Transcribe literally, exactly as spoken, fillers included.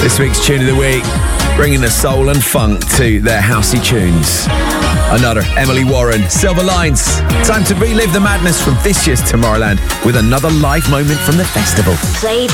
This week's Tune of the Week, bringing the soul and funk to their housey tunes. Another Emily Warren, Silver Lines. Time to relive the madness from this year's Tomorrowland with another live moment from the festival. Play